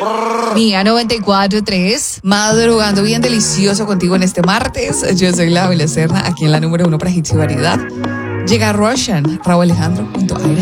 Mía 94.3, madrugando bien delicioso contigo en este martes. Yo soy Laura Serna, aquí en la número 1 para Hits y Variedad. Llega Roshan, Raúl Alejandro, junto a Aire.